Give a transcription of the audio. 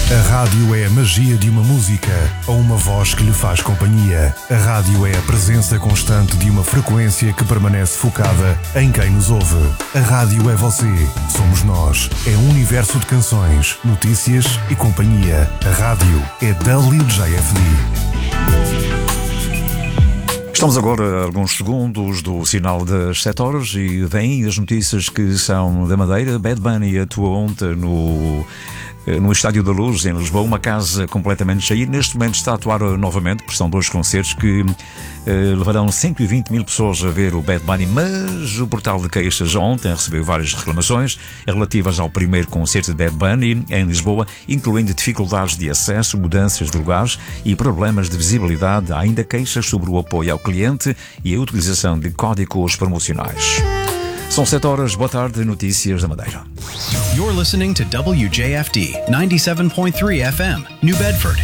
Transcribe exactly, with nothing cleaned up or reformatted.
A rádio é a magia de uma música ou uma voz que lhe faz companhia. A rádio é a presença constante de uma frequência que permanece focada em quem nos ouve. A rádio é você, somos nós. É um universo de canções, notícias e companhia. A rádio é W J F D. Estamos agora a alguns segundos do sinal das sete horas e vêm as notícias que são da Madeira. Bad Bunny atuou ontem no... no Estádio da Luz, em Lisboa, uma casa completamente cheia. Neste momento está a atuar novamente, porque são dois concertos que eh, levarão cento e vinte mil pessoas a ver o Bad Bunny, mas o portal de queixas ontem recebeu várias reclamações relativas ao primeiro concerto de Bad Bunny em Lisboa, incluindo dificuldades de acesso, mudanças de lugares e problemas de visibilidade. Há ainda queixas sobre o apoio ao cliente e a utilização de códigos promocionais. São sete horas, boa tarde, notícias da Madeira. You're listening to W J F D ninety-seven point three F M, New Bedford,